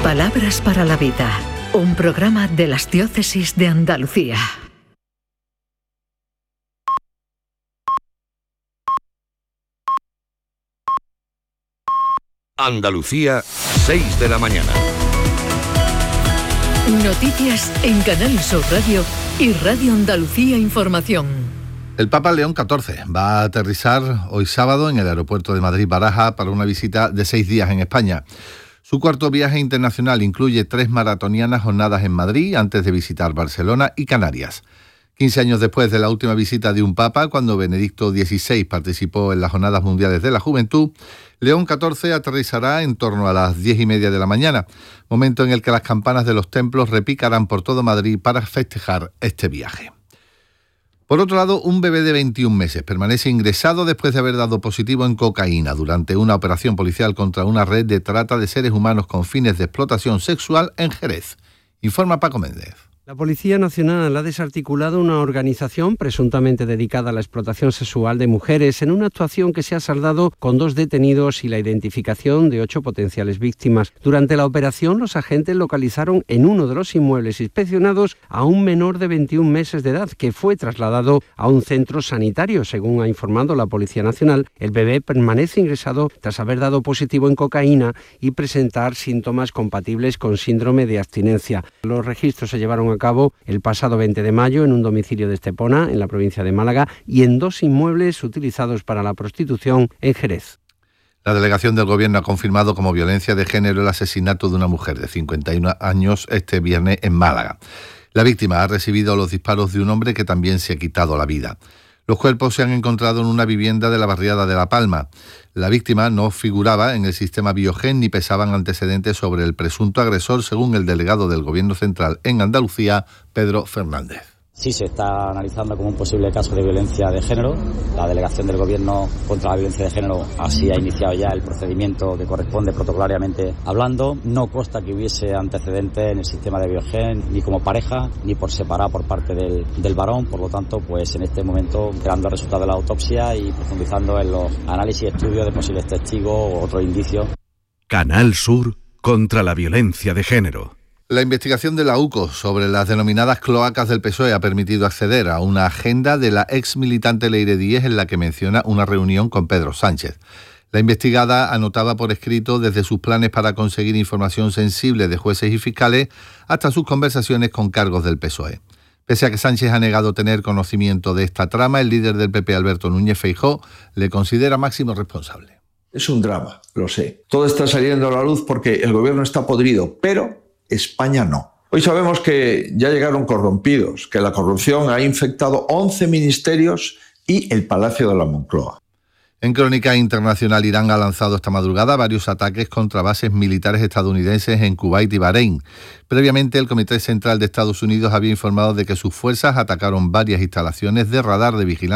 Palabras para la vida, un programa de las diócesis de Andalucía. Andalucía, 6 de la mañana. Noticias en Canal Sur Radio y Radio Andalucía Información. El Papa León XIV va a aterrizar hoy sábado en el aeropuerto de Madrid-Barajas para una visita de 6 días en España. Su cuarto viaje internacional incluye 3 maratonianas jornadas en Madrid antes de visitar Barcelona y Canarias. 15 años después de la última visita de un papa, cuando Benedicto XVI participó en las Jornadas Mundiales de la Juventud, León XIV aterrizará en torno a las 10:30 de la mañana, momento en el que las campanas de los templos repicarán por todo Madrid para festejar este viaje. Por otro lado, un bebé de 21 meses permanece ingresado después de haber dado positivo en cocaína durante una operación policial contra una red de trata de seres humanos con fines de explotación sexual en Jerez. Informa Paco Méndez. La Policía Nacional ha desarticulado una organización presuntamente dedicada a la explotación sexual de mujeres en una actuación que se ha saldado con 2 detenidos y la identificación de 8 potenciales víctimas. Durante la operación, los agentes localizaron en uno de los inmuebles inspeccionados a un menor de 21 meses de edad que fue trasladado a un centro sanitario. Según ha informado la Policía Nacional, el bebé permanece ingresado tras haber dado positivo en cocaína y presentar síntomas compatibles con síndrome de abstinencia. Los registros se llevaron a cabo el pasado 20 de mayo en un domicilio de Estepona, en la provincia de Málaga, y en 2 inmuebles utilizados para la prostitución en Jerez. La delegación del Gobierno ha confirmado como violencia de género el asesinato de una mujer de 51 años este viernes en Málaga. La víctima ha recibido los disparos de un hombre que también se ha quitado la vida. Los cuerpos se han encontrado en una vivienda de la barriada de La Palma. La víctima no figuraba en el sistema Biogen ni pesaban antecedentes sobre el presunto agresor, según el delegado del Gobierno Central en Andalucía, Pedro Fernández. Sí, se está analizando como un posible caso de violencia de género. La delegación del Gobierno contra la violencia de género así ha iniciado ya el procedimiento que corresponde protocolariamente hablando. No consta que hubiese antecedentes en el sistema de Biogen, ni como pareja, ni por separado por parte del varón. Por lo tanto, pues en este momento, esperando el resultado de la autopsia y profundizando en los análisis y estudios de posibles testigos o otros indicios. Canal Sur contra la violencia de género. La investigación de la UCO sobre las denominadas cloacas del PSOE ha permitido acceder a una agenda de la ex militante Leire Díez en la que menciona una reunión con Pedro Sánchez. La investigada anotaba por escrito desde sus planes para conseguir información sensible de jueces y fiscales hasta sus conversaciones con cargos del PSOE. Pese a que Sánchez ha negado tener conocimiento de esta trama, el líder del PP, Alberto Núñez Feijóo, le considera máximo responsable. Es un drama, lo sé. Todo está saliendo a la luz porque el gobierno está podrido, pero España no. Hoy sabemos que ya llegaron corrompidos, que la corrupción ha infectado 11 ministerios y el Palacio de la Moncloa. En crónica internacional, Irán ha lanzado esta madrugada varios ataques contra bases militares estadounidenses en Kuwait y Bahrein. Previamente, el Comité Central de Estados Unidos había informado de que sus fuerzas atacaron varias instalaciones de radar de vigilancia